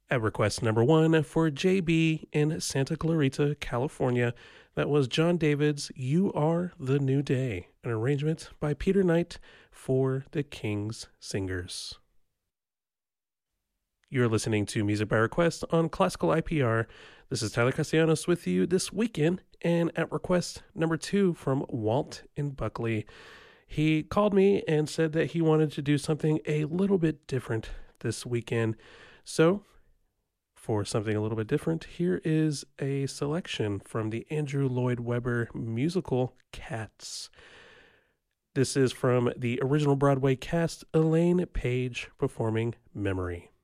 At request number 1 for JB in Santa Clarita, California, that was John David's You Are the New Day, an arrangement by Peter Knight for the King's Singers. You're listening to Music by Request on Classical IPR. This is Tyler Castellanos with you this weekend, and at request number 2 from Walt in Buckley. He called me and said that he wanted to do something a little bit different this weekend. So, for something a little bit different, here is a selection from the Andrew Lloyd Webber musical Cats. This is from the original Broadway cast, Elaine Paige performing Memory.